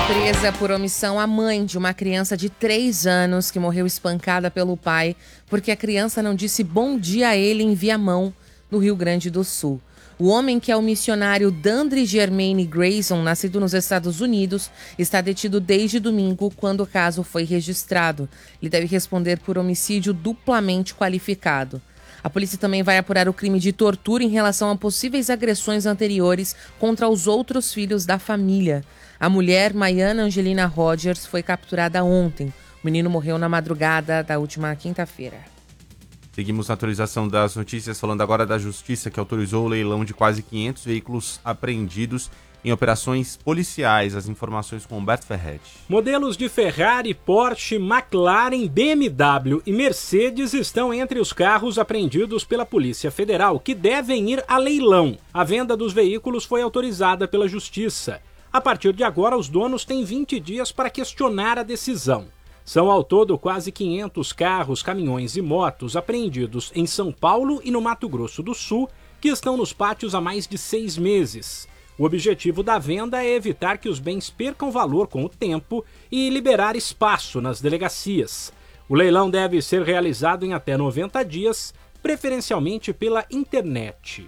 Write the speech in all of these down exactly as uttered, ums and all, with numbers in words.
Presa por omissão a mãe de uma criança de três anos que morreu espancada pelo pai porque a criança não disse bom dia a ele em Viamão, no Rio Grande do Sul. O homem, que é o missionário Dandre Germaine Grayson, nascido nos Estados Unidos, está detido desde domingo, quando o caso foi registrado. Ele deve responder por homicídio duplamente qualificado. A polícia também vai apurar o crime de tortura em relação a possíveis agressões anteriores contra os outros filhos da família. A mulher, Maiana Angelina Rogers, foi capturada ontem. O menino morreu na madrugada da última quinta-feira. Seguimos na atualização das notícias, falando agora da Justiça, que autorizou o leilão de quase quinhentos veículos apreendidos em operações policiais. As informações com Humberto Ferretti. Modelos de Ferrari, Porsche, McLaren, B M W e Mercedes estão entre os carros apreendidos pela Polícia Federal, que devem ir a leilão. A venda dos veículos foi autorizada pela Justiça. A partir de agora, os donos têm vinte dias para questionar a decisão. São ao todo quase quinhentos carros, caminhões e motos apreendidos em São Paulo e no Mato Grosso do Sul, que estão nos pátios há mais de seis meses. O objetivo da venda é evitar que os bens percam valor com o tempo e liberar espaço nas delegacias. O leilão deve ser realizado em até noventa dias, preferencialmente pela internet.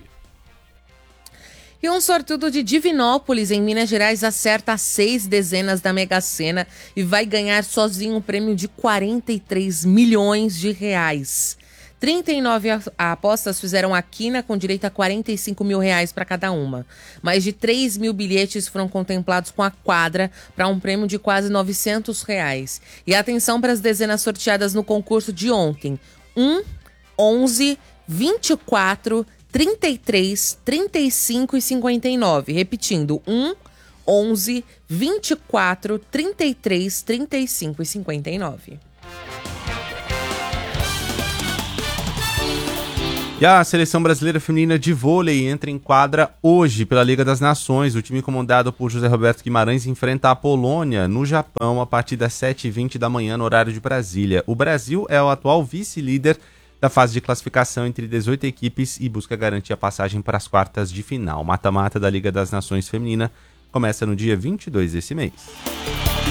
E um sortudo de Divinópolis, em Minas Gerais, acerta seis dezenas da Mega Sena e vai ganhar sozinho um prêmio de quarenta e três milhões de reais. trinta e nove apostas fizeram a quina, com direito a quarenta e cinco mil reais para cada uma. Mais de três mil bilhetes foram contemplados com a quadra para um prêmio de quase novecentos reais. E atenção para as dezenas sorteadas no concurso de ontem. um, onze, vinte e quatro, trinta e três, trinta e cinco e cinquenta e nove. Repetindo, um, onze, vinte e quatro, trinta e três, trinta e cinco e cinquenta e nove. E a Seleção Brasileira Feminina de Vôlei entra em quadra hoje pela Liga das Nações. O time comandado por José Roberto Guimarães enfrenta a Polônia no Japão a partir das sete e vinte da manhã no horário de Brasília. O Brasil é o atual vice-líder da fase de classificação entre dezoito equipes e busca garantir a passagem para as quartas de final. Mata-mata da Liga das Nações Feminina começa no dia vinte e dois desse mês.